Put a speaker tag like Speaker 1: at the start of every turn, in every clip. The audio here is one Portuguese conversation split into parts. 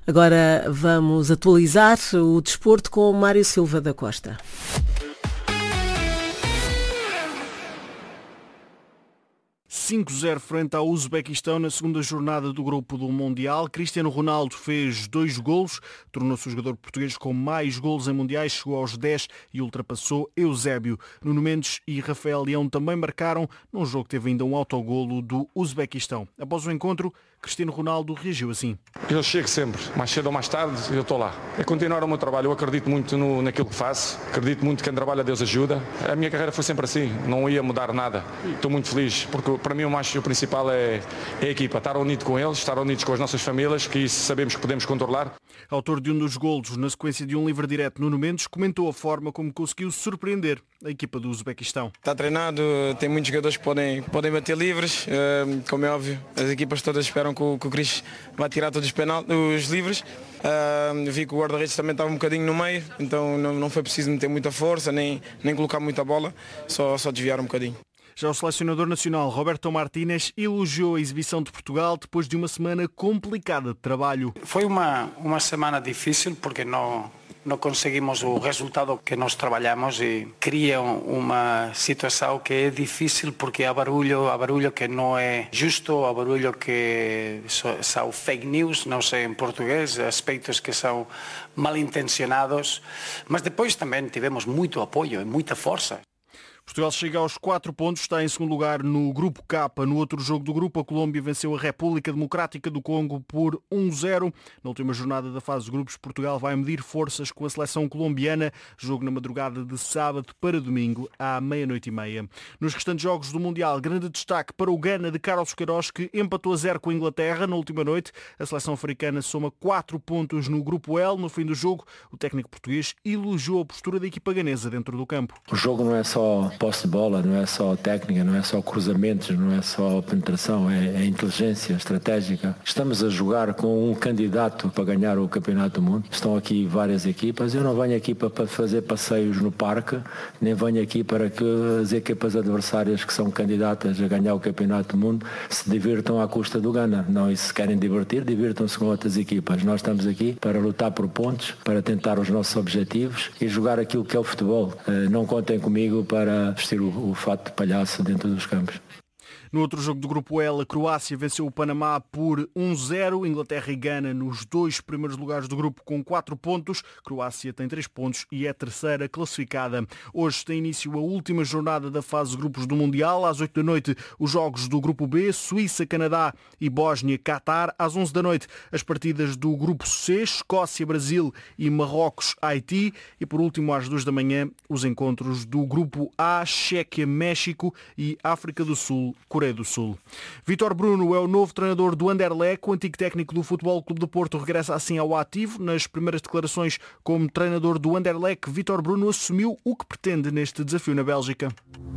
Speaker 1: Agora vamos atualizar o desporto com Mário Silva da Costa.
Speaker 2: (5-0) frente ao Uzbequistão na segunda jornada do grupo do Mundial. Cristiano Ronaldo fez 2 golos, tornou-se o jogador português com mais golos em mundiais, chegou aos 10 e ultrapassou Eusébio. Nuno Mendes e Rafael Leão também marcaram num jogo que teve ainda um autogolo do Uzbequistão. Após o encontro, Cristiano Ronaldo reagiu assim.
Speaker 3: Eu chego sempre, mais cedo ou mais tarde, eu estou lá. É continuar o meu trabalho, eu acredito muito naquilo que faço, acredito muito que quem trabalha Deus ajuda. A minha carreira foi sempre assim, não ia mudar nada. Estou muito feliz, porque para mim o principal é a equipa, estar unido com eles, estar unidos com as nossas famílias, que isso sabemos que podemos controlar.
Speaker 2: Autor de um dos golos na sequência de um livre direto, Nuno Mendes comentou a forma como conseguiu surpreender a equipa do Uzbequistão.
Speaker 4: Está treinado, tem muitos jogadores que podem bater livres, como é óbvio, as equipas todas esperam que o Cris vai tirar todos os livres. Vi que o guarda-redes também estava um bocadinho no meio, então não foi preciso meter muita força, nem colocar muita bola, só desviar um bocadinho.
Speaker 2: Já o selecionador nacional Roberto Martínez elogiou a exibição de Portugal depois de uma semana complicada de trabalho.
Speaker 5: Foi uma semana difícil porque não conseguimos o resultado que nós trabalhamos e cria uma situação que é difícil porque há barulho que não é justo, há barulho que são fake news, não sei em português, aspectos que são mal intencionados, mas depois também tivemos muito apoio e muita força.
Speaker 2: Portugal chega aos 4 pontos, está em segundo lugar no Grupo K. No outro jogo do grupo, a Colômbia venceu a República Democrática do Congo por 1-0. Na última jornada da fase de grupos, Portugal vai medir forças com a seleção colombiana. Jogo na madrugada de sábado para domingo, à 00:30. Nos restantes jogos do Mundial, grande destaque para o Ghana de Carlos Queiroz, que empatou a 0 com a Inglaterra na última noite. A seleção africana soma 4 pontos no Grupo L. No fim do jogo, o técnico português elogiou a postura da equipa ganesa dentro do campo.
Speaker 6: O jogo não é só posse de bola, não é só técnica, não é só cruzamentos, não é só penetração, é inteligência estratégica. Estamos a jogar com um candidato para ganhar o Campeonato do Mundo. Estão aqui várias equipas. Eu não venho aqui para fazer passeios no parque, nem venho aqui para que as equipas adversárias que são candidatas a ganhar o Campeonato do Mundo se divirtam à custa do Ghana. Não, e se querem divertir, divirtam-se com outras equipas. Nós estamos aqui para lutar por pontos, para tentar os nossos objetivos e jogar aquilo que é o futebol. Não contem comigo para vestir o fato de palhaço dentro dos campos.
Speaker 2: No outro jogo do Grupo L, a Croácia venceu o Panamá por 1-0. Inglaterra e Gana nos 2 primeiros lugares do grupo com 4 pontos. Croácia tem 3 pontos e é a terceira classificada. Hoje tem início a última jornada da fase de grupos do Mundial. Às 8 da noite, os jogos do Grupo B, Suíça, Canadá e Bósnia-Catar. Às 11 da noite, as partidas do Grupo C, Escócia, Brasil e Marrocos, Haiti. E por último, às 2 da manhã, os encontros do Grupo A, Chequia, México e África do Sul, Coreia do Sul. Vítor Bruno é o novo treinador do Anderlecht. O antigo técnico do Futebol Clube do Porto regressa assim ao ativo. Nas primeiras declarações como treinador do Anderlecht, Vítor Bruno assumiu o que pretende neste desafio na Bélgica.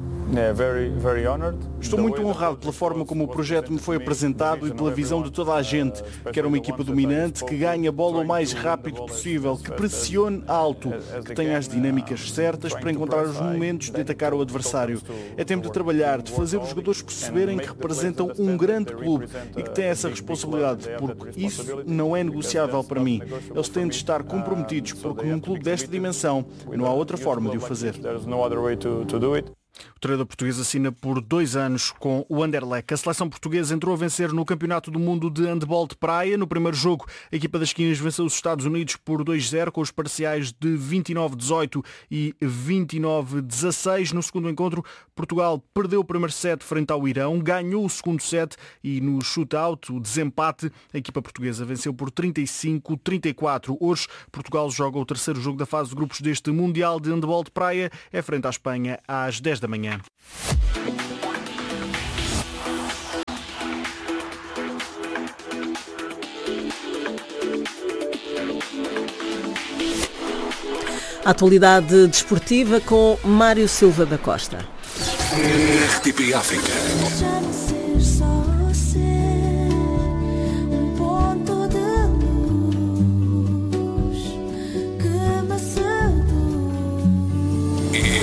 Speaker 7: Estou muito honrado pela forma como o projeto me foi apresentado e pela visão de toda a gente. Quero uma equipa dominante, que ganhe a bola o mais rápido possível, que pressione alto, que tenha as dinâmicas certas para encontrar os momentos de atacar o adversário. É tempo de trabalhar, de fazer os jogadores perceberem que representam um grande clube e que têm essa responsabilidade, porque isso não é negociável para mim. Eles têm de estar comprometidos, porque num clube desta dimensão não há outra forma de o fazer.
Speaker 2: O treinador português assina por 2 anos com o Anderlecht. A seleção portuguesa entrou a vencer no Campeonato do Mundo de Handball de Praia. No primeiro jogo, a equipa das Quinas venceu os Estados Unidos por 2-0, com os parciais de 29-18 e 29-16. No segundo encontro, Portugal perdeu o primeiro set frente ao Irão, ganhou o segundo set e no shootout, o desempate, a equipa portuguesa venceu por 35-34. Hoje, Portugal joga o terceiro jogo da fase de grupos deste Mundial de Handball de Praia. É frente à Espanha às 10 da manhã.
Speaker 1: Atualidade desportiva com Mário Silva da Costa.
Speaker 8: RTP África.